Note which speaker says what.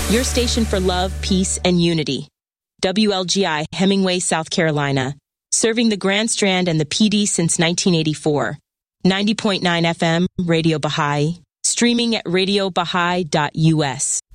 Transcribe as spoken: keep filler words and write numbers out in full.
Speaker 1: Your station for love, peace, and unity. W L G I, Hemingway, South Carolina. Serving the Grand Strand and the P D since nineteen eighty-four. ninety point nine F M, Radio Baha'i. Streaming at radio baha'i dot U S.